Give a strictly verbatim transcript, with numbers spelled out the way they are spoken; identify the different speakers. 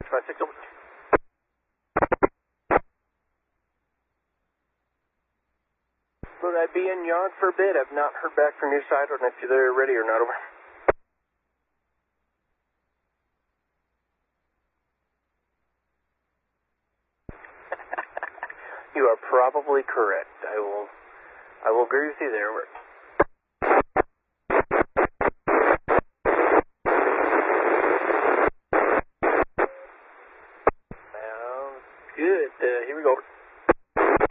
Speaker 1: five six, over. Would I be in yard for a bit? I've not heard back from your side on if you're ready or not, over. You are probably correct. I will, I will agree with you there, over.